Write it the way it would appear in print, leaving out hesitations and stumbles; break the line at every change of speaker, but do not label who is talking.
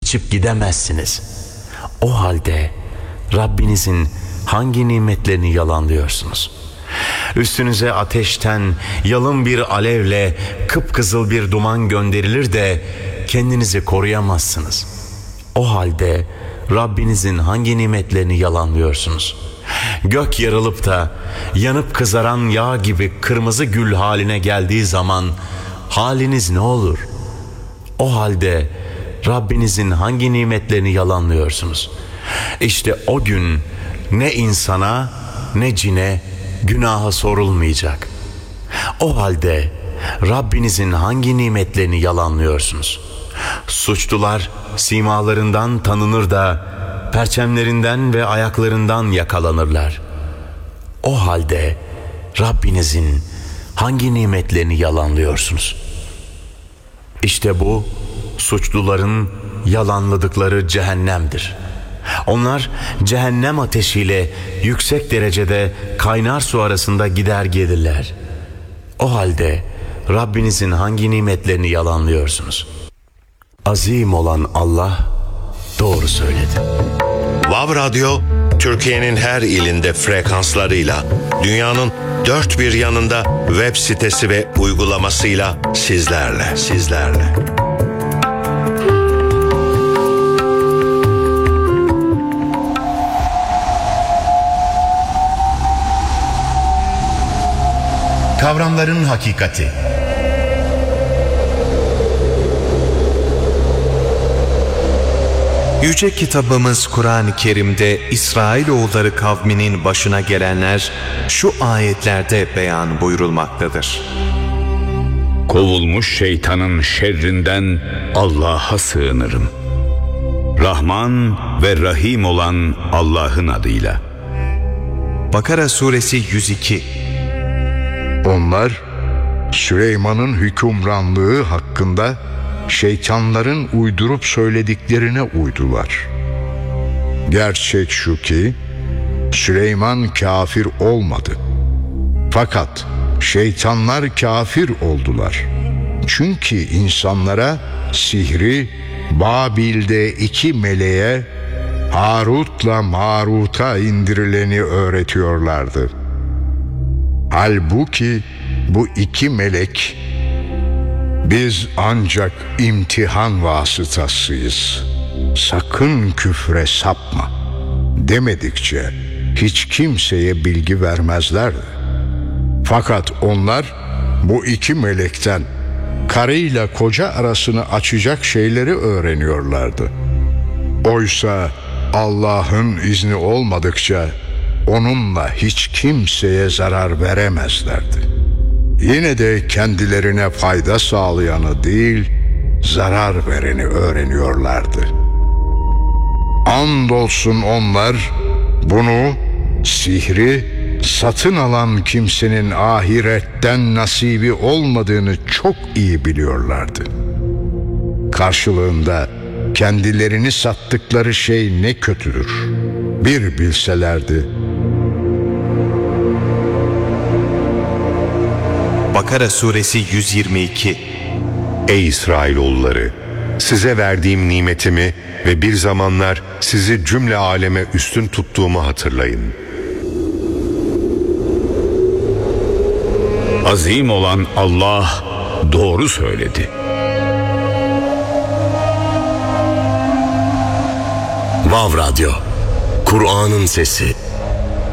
geçip gidemezsiniz. O halde Rabbinizin hangi nimetlerini yalanlıyorsunuz? Üstünüze ateşten yalın bir alevle kıpkızıl bir duman gönderilir de kendinizi koruyamazsınız. O halde Rabbinizin hangi nimetlerini yalanlıyorsunuz? Gök yarılıp da yanıp kızaran yağ gibi kırmızı gül haline geldiği zaman haliniz ne olur? O halde Rabbinizin hangi nimetlerini yalanlıyorsunuz? İşte o gün ne insana ne cine günaha sorulmayacak. O halde Rabbinizin hangi nimetlerini yalanlıyorsunuz? Suçlular simalarından tanınır da perçemlerinden ve ayaklarından yakalanırlar. O halde Rabbinizin hangi nimetlerini yalanlıyorsunuz? İşte bu suçluların yalanladıkları cehennemdir. Onlar cehennem ateşiyle yüksek derecede kaynar su arasında gider gelirler. O halde Rabbinizin hangi nimetlerini yalanlıyorsunuz? Azim olan Allah doğru söyledi.
Vav Radyo, Türkiye'nin her ilinde frekanslarıyla, dünyanın dört bir yanında web sitesi ve uygulamasıyla sizlerle.
Kavramların hakikati.
Yüce kitabımız Kur'an-ı Kerim'de İsrailoğulları kavminin başına gelenler şu ayetlerde beyan buyurulmaktadır.
Kovulmuş şeytanın şerrinden Allah'a sığınırım. Rahman ve Rahim olan Allah'ın adıyla.
Bakara suresi 102.
Onlar Süleyman'ın hükümranlığı hakkında şeytanların uydurup söylediklerine uydular. Gerçek şu ki Süleyman kafir olmadı. Fakat şeytanlar kafir oldular. Çünkü insanlara sihri Babil'de iki meleğe, Harut'la Marut'a indirileni öğretiyorlardı. Halbuki bu iki melek, biz ancak imtihan vasıtasıyız, sakın küfre sapma demedikçe hiç kimseye bilgi vermezlerdi. Fakat onlar bu iki melekten karıyla koca arasını açacak şeyleri öğreniyorlardı. Oysa Allah'ın izni olmadıkça onunla hiç kimseye zarar veremezlerdi. Yine de kendilerine fayda sağlayanı değil, zarar vereni öğreniyorlardı. Andolsun onlar bunu, sihri satın alan kimsenin ahiretten nasibi olmadığını çok iyi biliyorlardı. Karşılığında kendilerini sattıkları şey ne kötüdür bir bilselerdi.
Bakara suresi 122.
Ey İsrailoğulları! Size verdiğim nimetimi ve bir zamanlar sizi cümle aleme üstün tuttuğumu hatırlayın.
Azim olan Allah doğru söyledi.
Vav Radyo, Kur'an'ın sesi.